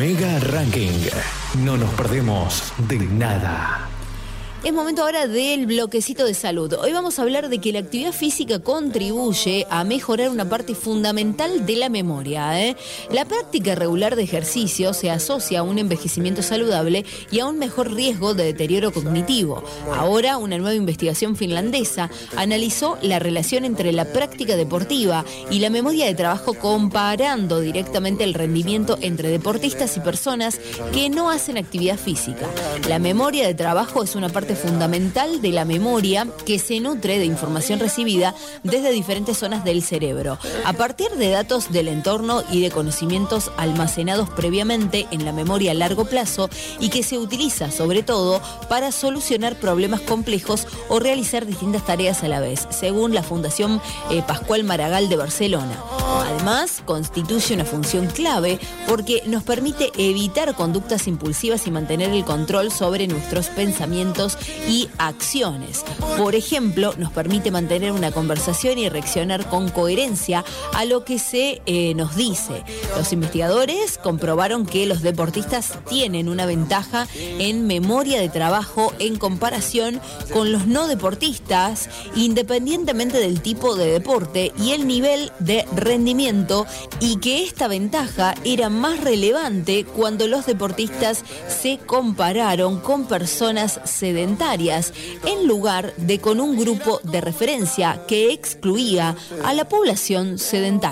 Mega Ranking. No nos perdemos de nada. Es momento ahora del bloquecito de salud. Hoy vamos a hablar de que la actividad física contribuye a mejorar una parte fundamental de la memoria. La práctica regular de ejercicio se asocia a un envejecimiento saludable y a un mejor riesgo de deterioro cognitivo. Ahora, una nueva investigación finlandesa analizó la relación entre la práctica deportiva y la memoria de trabajo, comparando directamente el rendimiento entre deportistas y personas que no hacen actividad física. La memoria de trabajo es una parte fundamental de la memoria que se nutre de información recibida desde diferentes zonas del cerebro. A partir de datos del entorno y de conocimientos almacenados previamente en la memoria a largo plazo y que se utiliza sobre todo para solucionar problemas complejos o realizar distintas tareas a la vez, según la Fundación Pascual Maragall de Barcelona. Además, constituye una función clave porque nos permite evitar conductas impulsivas y mantener el control sobre nuestros pensamientos y acciones. Por ejemplo, nos permite mantener una conversación y reaccionar con coherencia a lo que se nos dice. Los investigadores comprobaron que los deportistas tienen una ventaja en memoria de trabajo en comparación con los no deportistas, independientemente del tipo de deporte y el nivel de rendimiento, y que esta ventaja era más relevante cuando los deportistas se compararon con personas sedentarias en lugar de con un grupo de referencia que excluía a la población sedentaria.